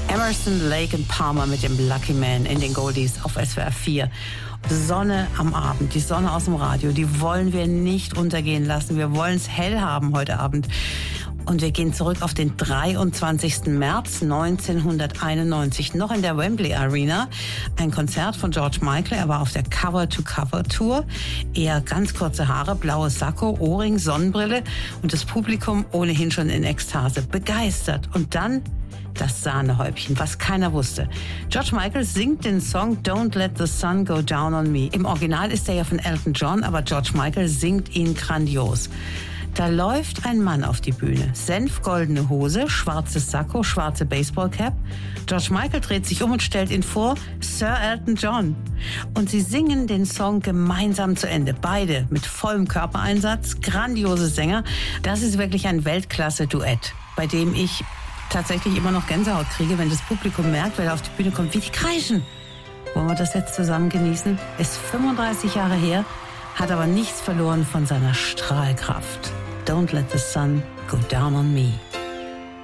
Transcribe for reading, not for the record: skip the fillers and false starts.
Emerson, Lake and Palmer mit dem Lucky Man in den Goldies auf SWR 4. Sonne am Abend, die Sonne aus dem Radio, die wollen wir nicht untergehen lassen. Wir wollen es hell haben heute Abend. Und wir gehen zurück auf den 23. März 1991, noch in der Wembley Arena. Ein Konzert von George Michael. Er war auf der Cover-to-Cover-Tour. Eher ganz kurze Haare, blaues Sakko, Ohrring, Sonnenbrille. Und das Publikum ohnehin schon in Ekstase, begeistert. Und dann das Sahnehäubchen, was keiner wusste. George Michael singt den Song Don't Let the Sun Go Down on Me. Im Original ist er ja von Elton John, aber George Michael singt ihn grandios. Da läuft ein Mann auf die Bühne. Senfgoldene Hose, schwarzes Sakko, schwarze Baseballcap. George Michael dreht sich um und stellt ihn vor, Sir Elton John. Und sie singen den Song gemeinsam zu Ende. Beide mit vollem Körpereinsatz, grandiose Sänger. Das ist wirklich ein Weltklasse-Duett, bei dem ich tatsächlich immer noch Gänsehaut kriege, wenn das Publikum merkt, wer da auf die Bühne kommt, wie die kreischen. Wollen wir das jetzt zusammen genießen? Ist 35 Jahre her, hat aber nichts verloren von seiner Strahlkraft. Don't let the sun go down on me.